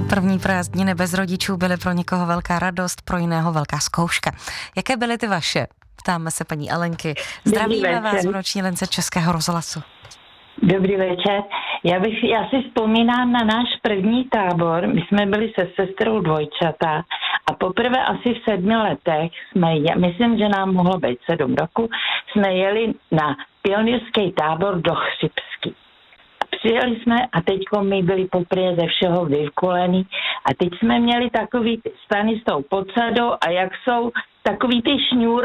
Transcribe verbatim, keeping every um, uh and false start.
První prázdniny bez rodičů byly pro někoho velká radost, pro jiného velká zkouška. Jaké byly ty vaše? Ptáme se paní Alenky. Zdravíme vás v noční lince Českého rozhlasu. Dobrý večer. Já bych, já si vzpomínám na náš první tábor. My jsme byli se sestrou dvojčata a poprvé asi v sedmi letech jsme, myslím, že nám mohlo být sedm roku, jsme jeli na pionýrský tábor do Chřibsky. Přijeli jsme a teďko my byli poprvé ze všeho vyvkolený a teď jsme měli takový stany s tou podsadou a jak jsou takový ty šňůr